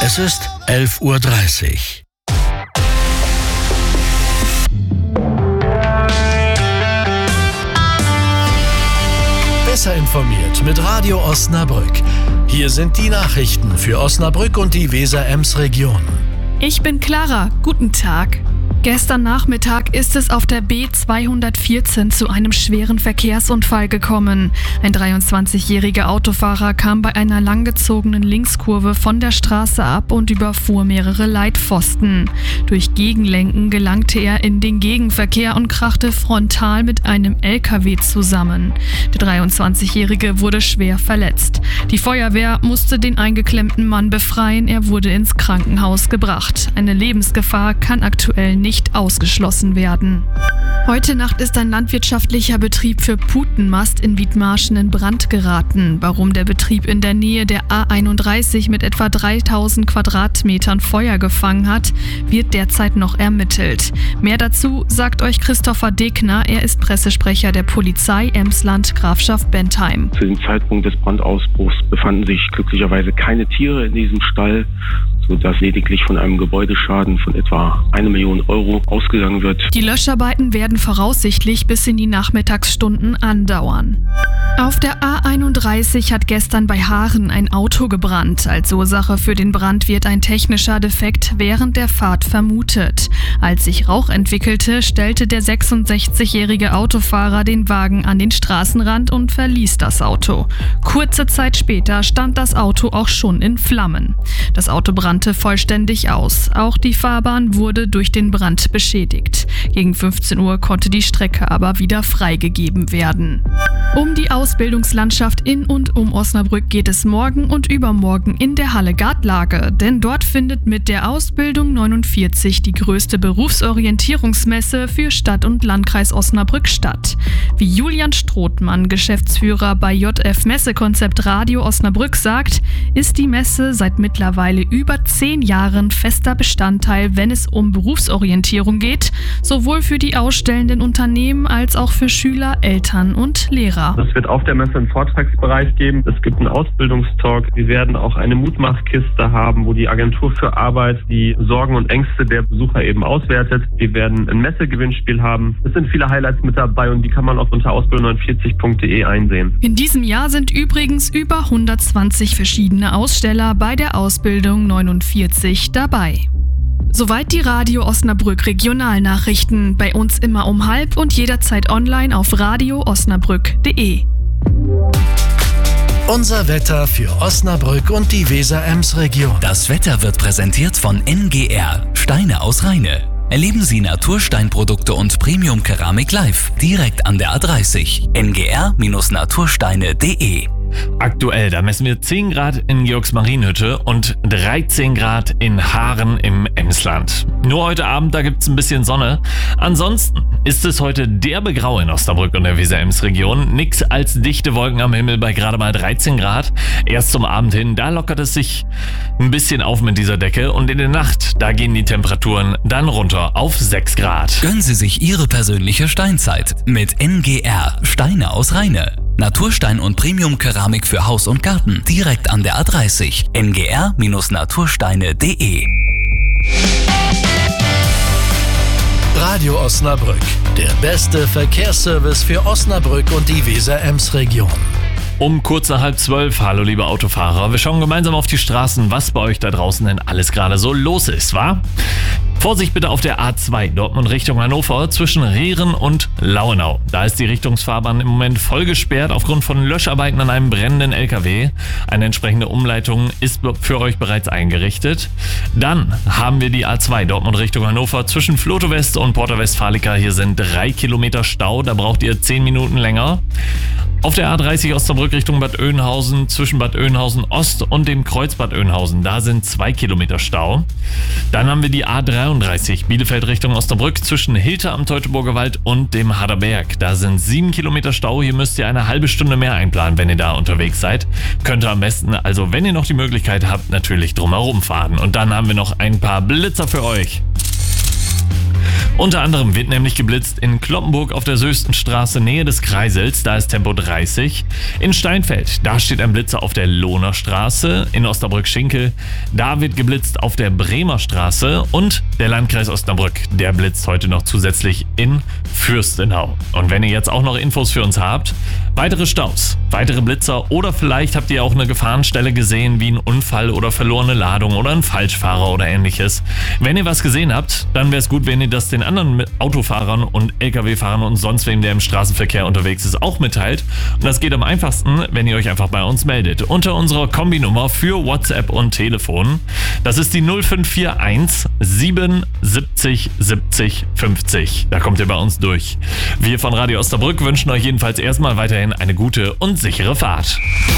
Es ist 11:30 Uhr. Besser informiert mit Radio Osnabrück. Hier sind die Nachrichten für Osnabrück und die Weser-Ems-Region. Ich bin Clara. Guten Tag. Gestern Nachmittag ist es auf der B214 zu einem schweren Verkehrsunfall gekommen. Ein 23-jähriger Autofahrer kam bei einer langgezogenen Linkskurve von der Straße ab und überfuhr mehrere Leitpfosten. Durch Gegenlenken gelangte er in den Gegenverkehr und krachte frontal mit einem LKW zusammen. Der 23-jährige wurde schwer verletzt. Die Feuerwehr musste den eingeklemmten Mann befreien. Er wurde ins Krankenhaus gebracht. Eine Lebensgefahr kann aktuell nicht ausgeschlossen werden. Heute Nacht ist ein landwirtschaftlicher Betrieb für Putenmast in Wiedmarschen in Brand geraten. Warum der Betrieb in der Nähe der A31 mit etwa 3000 Quadratmetern Feuer gefangen hat, wird derzeit noch ermittelt. Mehr dazu sagt euch Christopher Degner. Er ist Pressesprecher der Polizei Emsland Grafschaft Bentheim. Zu dem Zeitpunkt des Brandausbruchs befanden sich glücklicherweise keine Tiere in diesem Stall, sodass lediglich von einem Gebäudeschaden von etwa 1 Million Euro ausgegangen wird. Die Löscharbeiten werden voraussichtlich bis in die Nachmittagsstunden andauern. Auf der A31 hat gestern bei Haaren ein Auto gebrannt. Als Ursache für den Brand wird ein technischer Defekt während der Fahrt vermutet. Als sich Rauch entwickelte, stellte der 66-jährige Autofahrer den Wagen an den Straßenrand und verließ das Auto. Kurze Zeit später stand das Auto auch schon in Flammen. Das Auto brannte vollständig aus. Auch die Fahrbahn wurde durch den Brand beschädigt. Gegen 15 Uhr konnte die Strecke aber wieder freigegeben werden. Um die Ausbildungslandschaft in und um Osnabrück geht es morgen und übermorgen in der Halle Gartlage, denn dort findet mit der Ausbildung 49 die größte Berufsorientierungsmesse für Stadt und Landkreis Osnabrück statt. Wie Julian Strothmann, Geschäftsführer bei JF Messekonzept Radio Osnabrück, sagt, ist die Messe seit mittlerweile über 10 Jahren fester Bestandteil, wenn es um Berufsorientierung geht, sowohl für die ausstellenden Unternehmen als auch für Schüler, Eltern und Lehrer. Es wird auf der Messe einen Vortragsbereich geben. Es gibt einen Ausbildungstalk. Wir werden auch eine Mutmachkiste haben, wo die Agentur für Arbeit die Sorgen und Ängste der Besucher eben auswertet. Wir werden ein Messegewinnspiel haben. Es sind viele Highlights mit dabei und die kann man auch unter ausbildung49.de einsehen. In diesem Jahr sind übrigens über 120 verschiedene Aussteller bei der Ausbildung 49 dabei. Soweit die Radio Osnabrück Regionalnachrichten. Bei uns immer um 12:30 und jederzeit online auf radioosnabrück.de. Unser Wetter für Osnabrück und die Weser-Ems-Region. Das Wetter wird präsentiert von NGR, Steine aus Rheine. Erleben Sie Natursteinprodukte und Premium-Keramik live, direkt an der A30. ngr-natursteine.de. Aktuell, da messen wir 10 Grad in Georgsmarienhütte und 13 Grad in Haaren im Emsland. Nur heute Abend, da gibt's ein bisschen Sonne. Ansonsten ist es heute derbe grau in Osnabrück und der Weser-Ems-Region. Nix als dichte Wolken am Himmel bei gerade mal 13 Grad. Erst zum Abend hin, da lockert es sich ein bisschen auf mit dieser Decke. Und in der Nacht, da gehen die Temperaturen dann runter auf 6 Grad. Gönnen Sie sich Ihre persönliche Steinzeit mit NGR, Steine aus Rheine. Naturstein und Premium-Keramik für Haus und Garten, direkt an der A30. ngr-natursteine.de. Radio Osnabrück, der beste Verkehrsservice für Osnabrück und die Weser-Ems-Region. Um kurz nach 11:30, hallo liebe Autofahrer, wir schauen gemeinsam auf die Straßen, was bei euch da draußen denn alles gerade so los ist, wa? Vorsicht bitte auf der A2, Dortmund Richtung Hannover, zwischen Rehren und Lauenau. Da ist die Richtungsfahrbahn im Moment voll gesperrt aufgrund von Löscharbeiten an einem brennenden LKW. Eine entsprechende Umleitung ist für euch bereits eingerichtet. Dann haben wir die A2, Dortmund Richtung Hannover, zwischen Floto West und Porta Westfalica. Hier sind 3 Kilometer Stau, da braucht ihr 10 Minuten länger. Auf der A30 Osnabrück Richtung Bad Oeynhausen, zwischen Bad Oeynhausen Ost und dem Kreuz Bad Oeynhausen, da sind 2 Kilometer Stau. Dann haben wir die A33 Bielefeld Richtung Osnabrück, zwischen Hilter am Teutoburger Wald und dem Harderberg. Da sind 7 Kilometer Stau, hier müsst ihr eine halbe Stunde mehr einplanen, wenn ihr da unterwegs seid. Könnt ihr am besten, also wenn ihr noch die Möglichkeit habt, natürlich drumherum fahren. Und dann haben wir noch ein paar Blitzer für euch. Unter anderem wird nämlich geblitzt in Cloppenburg auf der Söstenstraße, Nähe des Kreisels, da ist Tempo 30. In Steinfeld, da steht ein Blitzer auf der Lohner Straße. In Osnabrück-Schinkel, da wird geblitzt auf der Bremer Straße. Und der Landkreis Osnabrück, der blitzt heute noch zusätzlich in Fürstenau. Und wenn ihr jetzt auch noch Infos für uns habt, weitere Staus, weitere Blitzer oder vielleicht habt ihr auch eine Gefahrenstelle gesehen, wie ein Unfall oder verlorene Ladung oder ein Falschfahrer oder ähnliches. Wenn ihr was gesehen habt, dann wäre es gut, wenn ihr das den anderen Autofahrern und Lkw-Fahrern und sonst wem, der im Straßenverkehr unterwegs ist, auch mitteilt. Und das geht am einfachsten, wenn ihr euch einfach bei uns meldet. Unter unserer Kombinummer für WhatsApp und Telefon. Das ist die 0541 77 70 50. Da kommt ihr bei uns durch. Wir von Radio Osnabrück wünschen euch jedenfalls erstmal weiterhin eine gute und sichere Fahrt.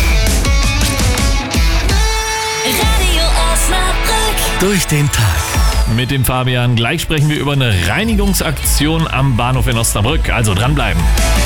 Radio Osnabrück. Durch den Tag. Mit dem Fabian. Gleich sprechen wir über eine Reinigungsaktion am Bahnhof in Osnabrück. Also dranbleiben.